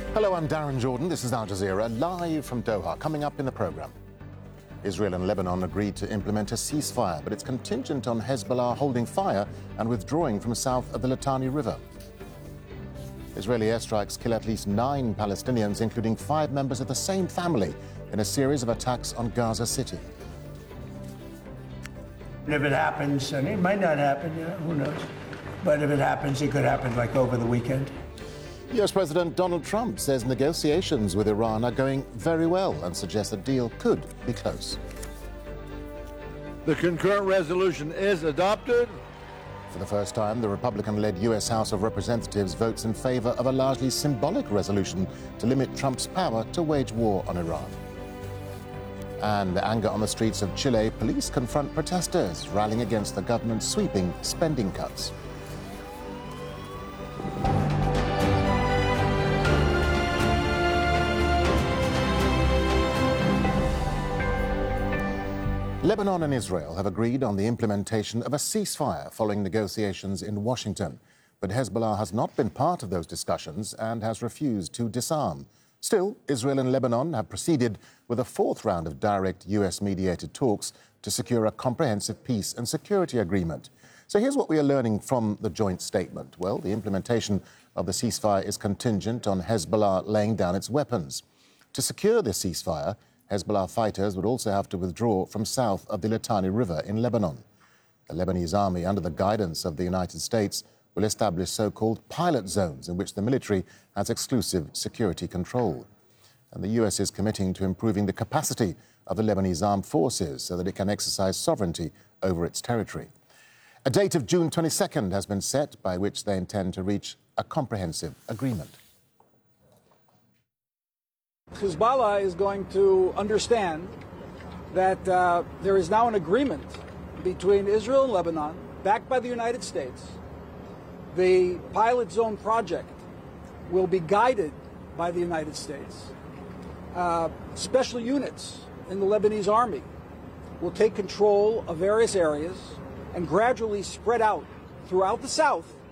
Hello, I'm Darren Jordan. This is Al Jazeera, live from Doha. Coming up in the programme, Israel and Lebanon agreed to implement a ceasefire, but it's contingent on Hezbollah holding fire and withdrawing from south of the Litani River. Israeli airstrikes kill at least 9 Palestinians, including 5 members of the same family, in a series of attacks on Gaza City. And if it happens, and it might not happen, who knows, but if it happens, it could happen like over the weekend. US President Donald Trump says negotiations with Iran are going very well and suggests a deal could be close. The concurrent resolution is adopted. For the first time, the Republican-led US House of Representatives votes in favor of a largely symbolic resolution to limit Trump's power to wage war on Iran. And the anger on the streets of Chile, police confront protesters rallying against the government's sweeping spending cuts. Lebanon and Israel have agreed on the implementation of a ceasefire following negotiations in Washington. But Hezbollah has not been part of those discussions and has refused to disarm. Still, Israel and Lebanon have proceeded with a 4th round of direct US-mediated talks to secure a comprehensive peace and security agreement. So here's what we are learning from the joint statement. Well, the implementation of the ceasefire is contingent on Hezbollah laying down its weapons. To secure this ceasefire, Hezbollah fighters would also have to withdraw from south of the Litani River in Lebanon. The Lebanese army, under the guidance of the United States, will establish so-called pilot zones in which the military has exclusive security control. And the US is committing to improving the capacity of the Lebanese armed forces so that it can exercise sovereignty over its territory. A date of June 22nd has been set by which they intend to reach a comprehensive agreement. Hezbollah is going to understand that there is now an agreement between Israel and Lebanon, backed by the United States. The pilot zone project will be guided by the United States. Special units in the Lebanese army will take control of various areas and gradually spread out throughout the south